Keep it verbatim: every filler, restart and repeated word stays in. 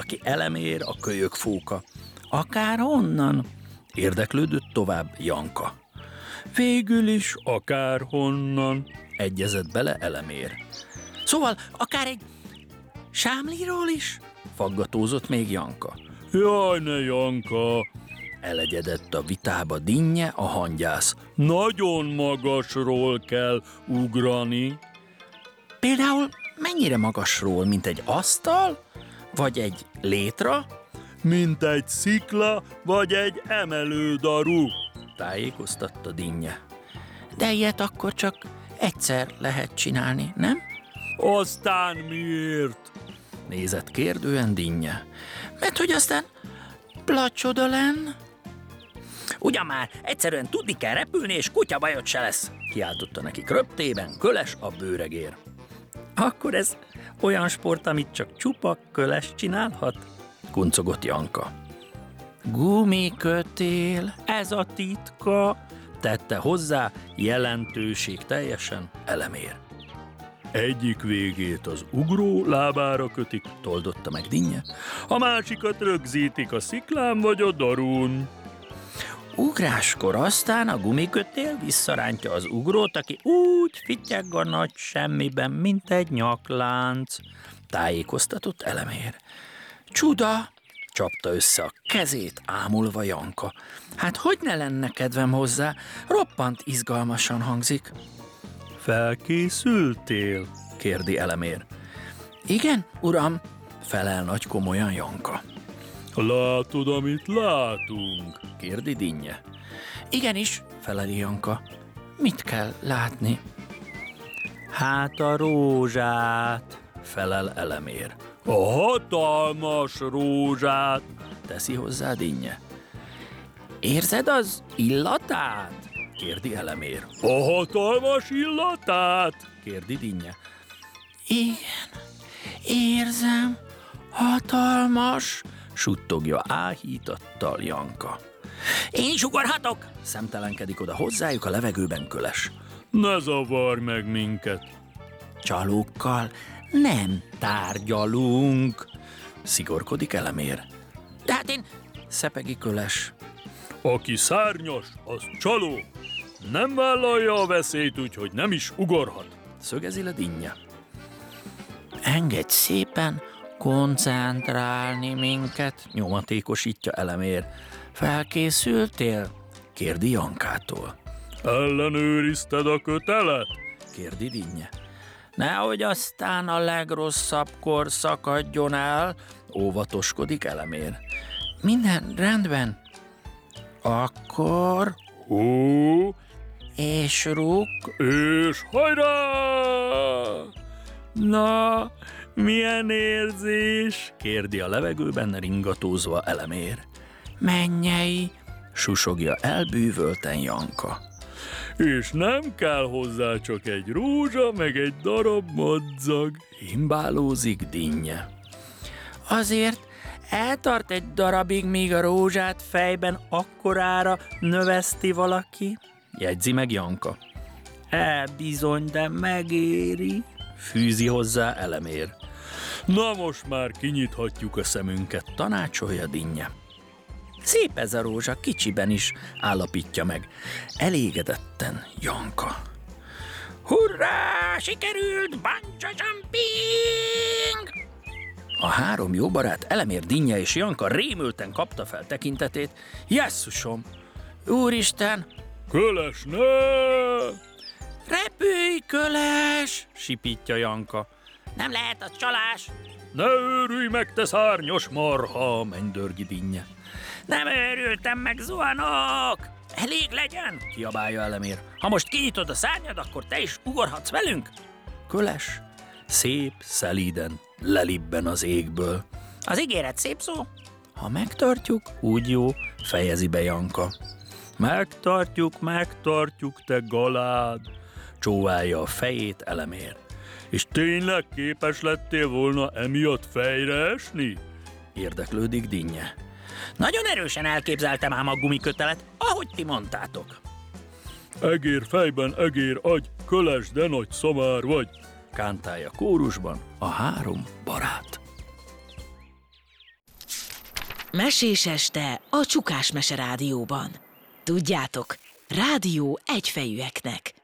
aki elemér, a kölyökfóka. Akárhonnan? Érdeklődött tovább Janka. Végül is akárhonnan, egyezett bele elemér. Szóval akár egy sámliról is? Faggatózott még Janka. Jaj, ne Janka! Elegyedett a vitába Dinnye, a hangyász. Nagyon magasról kell ugrani. Például mennyire magasról, mint egy asztal? Vagy egy létra? Mint egy szikla, vagy egy emelődaru, tájékoztatta Dinnye. De ilyet akkor csak egyszer lehet csinálni, nem? Aztán miért? Nézett kérdően Dinnye. Mert hogy aztán placsoda lenn. Ugyan már, egyszerűen tudni kell repülni, és kutyabajod se lesz, kiáltotta neki röptében Köles, a bőregér. Akkor ez olyan sport, amit csak csupa Köles csinálhat? Kuncogott Janka. Gumikötél, ez a titka, tette hozzá jelentőség teljesen elemér. Egyik végét az ugró lábára kötik, toldotta meg Dinnye, a másikat rögzítik a sziklán vagy a darún. Ugráskor aztán a gumikötél visszarántja az ugrót, aki úgy fittyeg a nagy semmiben, mint egy nyaklánc, tájékoztatott elemér. Csuda! Csapta össze a kezét ámulva Janka. Hát hogy ne lenne kedvem hozzá? Roppant izgalmasan hangzik. Felkészültél? Kérdi elemér. Igen, uram, felel nagy komolyan Janka. Látod, amit látunk? Kérdi Dinnye. Igenis, feleli Janka. Mit kell látni? Hát a rózsát, felel elemér. A hatalmas rózsát, teszi hozzá Dinnye. Érzed az illatát? Kérdi elemér. A hatalmas illatát? Kérdi Dinnye. Igen, érzem, hatalmas, suttogja áhítattal Janka. Én is ugorhatok? Szemtelenkedik oda hozzájuk a levegőben Köles. Ne zavarj meg minket. Csalókkal nem tárgyalunk, szigorkodik elemér. De hát én, szepegi Köles. Aki szárnyas, az csaló. Nem vállalja a veszélyt, úgyhogy nem is ugorhat, szögezi le Dinnye. Engedj szépen koncentrálni minket, nyomatékosítja elemér. Felkészültél? Kérdi Jankától. Ellenőrizted a kötelet? Kérdi Dinnye. Nehogy aztán a legrosszabbkor szakadjon el, óvatoskodik elemér. Minden rendben? Akkor... Hú! És rúg... És hajrá! Na, milyen érzés? Kérdi a levegőben ringatózva elemér. Mennyei, susogja elbűvölten Janka. És nem kell hozzá csak egy rózsa, meg egy darab madzag, himbálózik Dinnye. Azért eltart egy darabig, míg a rózsát fejben akkorára növeszti valaki, jegyzi meg Janka. E, bizony, de megéri, fűzi hozzá elemér. Na most már kinyithatjuk a szemünket, tanácsolja Dinnye. Szép ez a rózsa, kicsiben is, állapítja meg. Elégedetten Janka. Hurrá, sikerült, bungee jumping! A három jó barát, elemér, Dinnye és Janka rémülten kapta fel tekintetét. Jesszusom! Úristen! Köles, ne! Repülj, Köles! Sipítja Janka. Nem lehet, az csalás! Ne őrülj meg, te szárnyos marha! Mennydörgi Dinnye. Nem őrültem, meg zuhanok! Elég legyen, kiabálja elemér. Ha most kinyitod a szárnyad, akkor te is ugorhatsz velünk. Köles szép, szelíden lelibben az égből. Az ígéret szép szó? Ha megtartjuk, úgy jó, fejezi be Janka. Megtartjuk, megtartjuk, te galád, csóválja a fejét elemér. És tényleg képes lettél volna emiatt fejre esni? Érdeklődik Dinnye. Nagyon erősen elképzeltem ám a gumikötelet, ahogy ti mondtátok. Egér fejben, egér agy, Köles, de nagy szamár vagy, kántálja kórusban a három barát. Mesés este a Csukás Mese Rádióban. Tudjátok, rádió egyfejűeknek.